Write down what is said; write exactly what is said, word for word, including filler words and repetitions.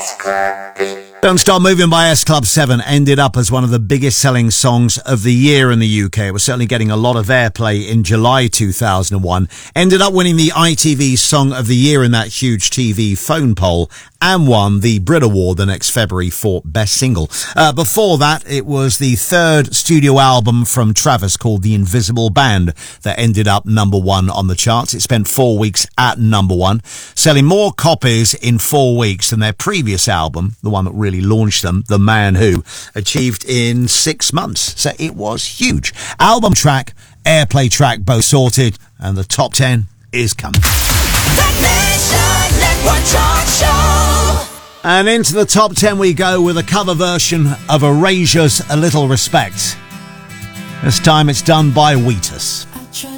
Don't Stop Moving by S Club seven ended up as one of the biggest selling songs of the year in the U K. It was certainly getting a lot of airplay in July two thousand one. Ended up winning the I T V Song of the Year in that huge T V phone poll and won the Brit Award the next February for Best Single. Uh, before that, it was the third studio album from Travis called The Invisible Band that ended up number one on the charts. It spent four weeks at number one, selling more copies in four weeks than their previous album, the one that really launched them, The Man Who, achieved in six months. So it was huge. Album track, airplay track, both sorted, and the top ten is coming. And into the top ten we go with a cover version of Erasure's A Little Respect. This time it's done by Wheatus.